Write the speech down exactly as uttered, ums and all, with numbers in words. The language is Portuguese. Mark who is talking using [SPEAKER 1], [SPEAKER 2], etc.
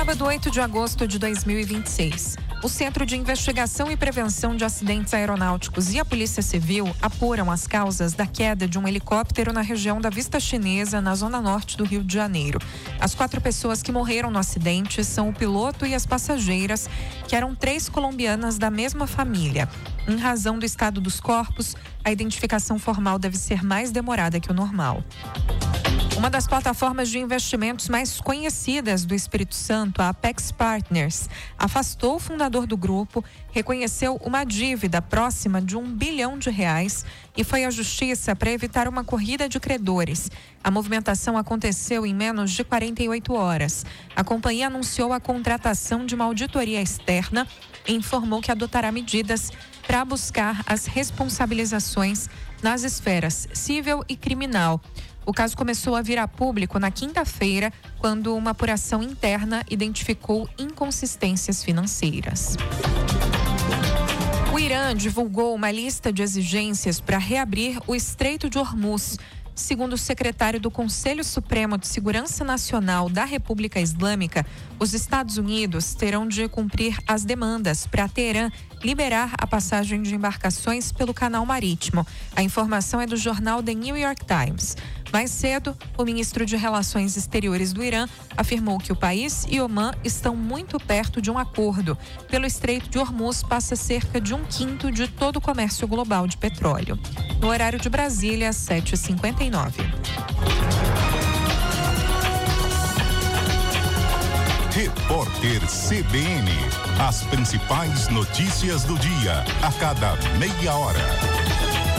[SPEAKER 1] Sábado, oito de agosto de dois mil e vinte e seis. O Centro de Investigação e Prevenção de Acidentes Aeronáuticos e a Polícia Civil apuram as causas da queda de um helicóptero na região da Vista Chinesa, na zona norte do Rio de Janeiro. As quatro pessoas que morreram no acidente são o piloto e as passageiras, que eram três colombianas da mesma família. Em razão do estado dos corpos, a identificação formal deve ser mais demorada que o normal. Uma das plataformas de investimentos mais conhecidas do Espírito Santo, a Apex Partners, afastou o fundador do grupo, reconheceu uma dívida próxima de um bilhão de reais e foi à justiça para evitar uma corrida de credores. A movimentação aconteceu em menos de quarenta e oito horas. A companhia anunciou a contratação de uma auditoria externa e informou que adotará medidas para buscar as responsabilizações nas esferas civil e criminal. O caso começou a vir a público na quinta-feira, quando uma apuração interna identificou inconsistências financeiras. O Irã divulgou uma lista de exigências para reabrir o Estreito de Hormuz. Segundo o secretário do Conselho Supremo de Segurança Nacional da República Islâmica, os Estados Unidos terão de cumprir as demandas para Teherã liberar a passagem de embarcações pelo canal marítimo. A informação é do jornal The New York Times. Mais cedo, o ministro de Relações Exteriores do Irã afirmou que o país e Omã estão muito perto de um acordo. Pelo Estreito de Hormuz passa cerca de um quinto de todo o comércio global de petróleo. No horário de Brasília, sete e cinquenta e nove.
[SPEAKER 2] Repórter C B N. As principais notícias do dia, a cada meia hora.